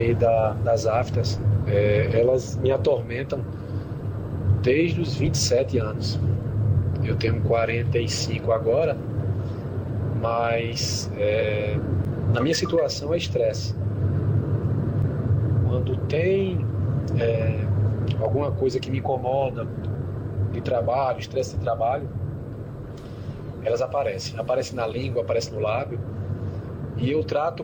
Das aftas, elas me atormentam desde os 27 anos. Eu tenho 45 agora, mas na minha situação é estresse. Quando tem alguma coisa que me incomoda de trabalho, estresse de trabalho, elas aparecem. Aparecem na língua, aparecem no lábio. E eu trato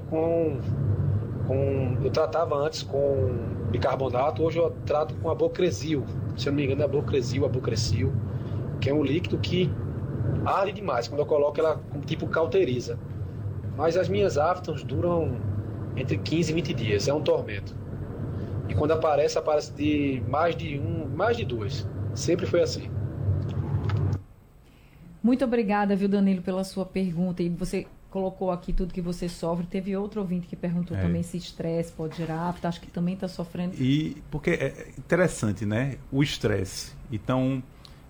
eu tratava antes com bicarbonato, hoje eu trato com Abocresil. Se eu não me engano, é Abocrecil, que é um líquido que arde demais. Quando eu coloco, ela tipo cauteriza. Mas as minhas aftas duram entre 15 e 20 dias, é um tormento. E quando aparece de mais de duas. Sempre foi assim. Muito obrigada, viu, Danilo, pela sua pergunta. E você colocou aqui tudo que você sofre. Teve outro ouvinte que perguntou também se estresse pode gerar afta. Acho que também está sofrendo. E porque é interessante, né? O estresse. Então,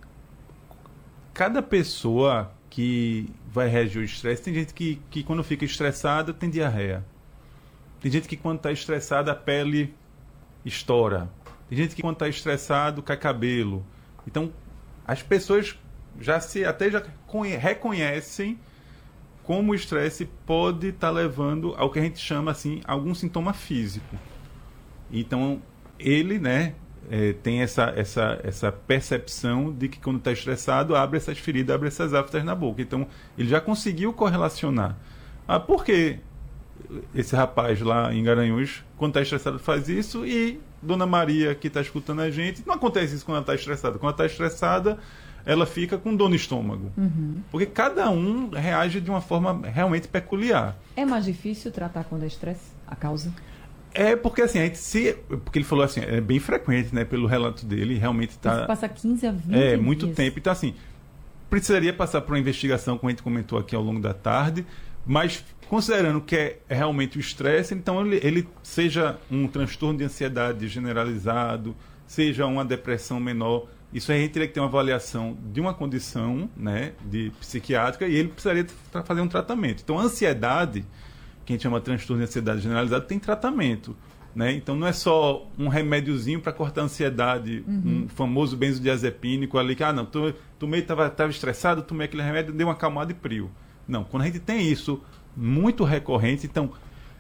cada pessoa que vai reagir ao estresse, tem gente que quando fica estressada tem diarreia. Tem gente que quando está estressada a pele estoura. Tem gente que quando está estressado cai cabelo. Então, as pessoas já reconhecem como o estresse pode estar levando ao que a gente chama assim algum sintoma físico. Então ele, né, tem essa percepção de que quando está estressado abre essas feridas, abre essas aftas na boca. Então ele já conseguiu correlacionar. Por que esse rapaz lá em Garanhuns, quando está estressado, faz isso, e Dona Maria, que está escutando a gente, não acontece isso quando ela está estressada. Quando ela está estressada, ela fica com dor no estômago. Uhum. Porque cada um reage de uma forma realmente peculiar. É mais difícil tratar quando é estresse, a causa? Porque assim, porque ele falou assim, é bem frequente, né, pelo relato dele, realmente está... Você passa 15 a 20 dias. Muito tempo. Então assim, precisaria passar por uma investigação, como a gente comentou aqui ao longo da tarde, mas considerando que é realmente o estresse, então ele seja um transtorno de ansiedade generalizado, seja uma depressão menor, isso aí a gente teria que ter uma avaliação de uma condição, né, de psiquiátrica, e ele precisaria fazer um tratamento. Então a ansiedade, que a gente chama de transtorno de ansiedade generalizado, tem tratamento, né? Então não é só um remédiozinho para cortar a ansiedade, um famoso benzodiazepínico ali, que tomei, estava estressado, tomei aquele remédio, deu uma acalmada e prio. Não, quando a gente tem isso muito recorrente, então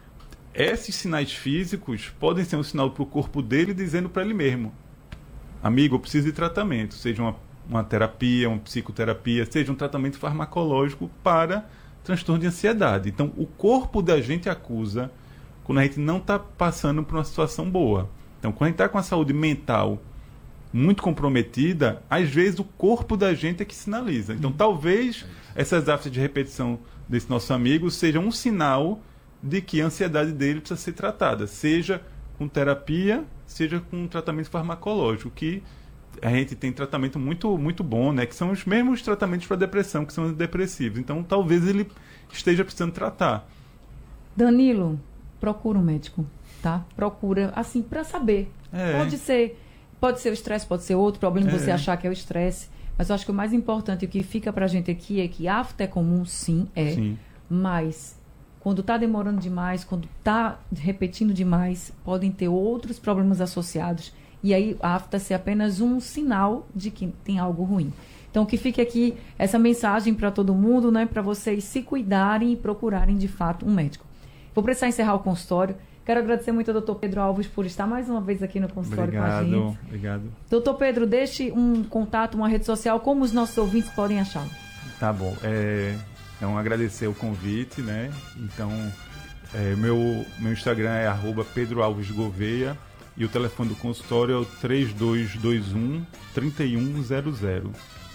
esses sinais físicos podem ser um sinal para o corpo dele dizendo para ele mesmo: amigo, eu preciso de tratamento, seja uma terapia, uma psicoterapia, seja um tratamento farmacológico para transtorno de ansiedade. Então, o corpo da gente acusa quando a gente não está passando por uma situação boa. Então, quando a gente está com a saúde mental muito comprometida, às vezes o corpo da gente é que sinaliza. Então, talvez essas aftas de repetição desse nosso amigo sejam um sinal de que a ansiedade dele precisa ser tratada, seja com terapia, seja com um tratamento farmacológico, que a gente tem tratamento muito, muito bom, né? Que são os mesmos tratamentos para depressão, que são antidepressivos. Então, talvez ele esteja precisando tratar. Danilo, procura um médico, tá? Procura, assim, para saber. Pode ser o estresse, pode ser outro problema, você achar que é o estresse. Mas eu acho que o mais importante, o que fica pra gente aqui é que afta é comum, sim, mas quando está demorando demais, quando está repetindo demais, podem ter outros problemas associados. E aí a afta ser apenas um sinal de que tem algo ruim. Então que fique aqui essa mensagem para todo mundo, né, para vocês se cuidarem e procurarem de fato um médico. Vou precisar encerrar o consultório. Quero agradecer muito ao Dr. Pedro Alves por estar mais uma vez aqui no consultório com a gente. Obrigado. Doutor Pedro, deixe um contato, uma rede social, como os nossos ouvintes podem achá-lo. Tá bom. Então, agradecer o convite, né? Então, meu Instagram é @PedroAlvesGouveia e o telefone do consultório é o 3221-3100.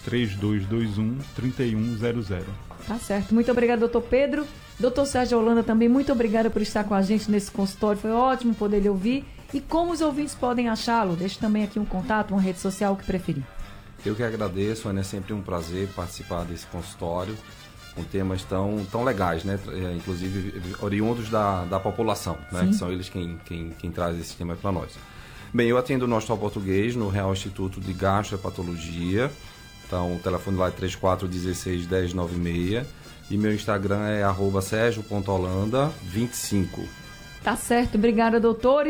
3221-3100. Tá certo. Muito obrigado, doutor Pedro. Doutor Sérgio Holanda, também muito obrigada por estar com a gente nesse consultório. Foi ótimo poder lhe ouvir. E como os ouvintes podem achá-lo? Deixe também aqui um contato, uma rede social, o que preferir. Eu que agradeço, é sempre um prazer participar desse consultório com temas tão legais, né? Inclusive oriundos da população, né? Que são eles quem traz esse tema para nós. Bem, eu atendo no Hospital Português, no Real Instituto de Gastropatologia. Então, o telefone lá é 3416-1096 e meu Instagram é @sergio.holanda25. Tá certo, obrigada, doutor.